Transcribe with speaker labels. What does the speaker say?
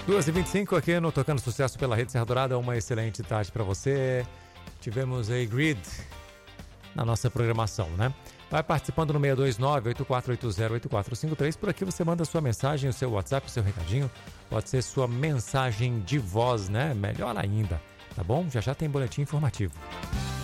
Speaker 1: 2h25 aqui no Tocando Sucesso pela Rede Serra Dourada. Uma excelente tarde para você. Tivemos aí Grid na nossa programação, né? Vai participando no 629-8480-8453. Por aqui você manda sua mensagem, o seu WhatsApp, o seu recadinho. Pode ser sua mensagem de voz, né? Melhor ainda, tá bom? Já já tem boletim informativo.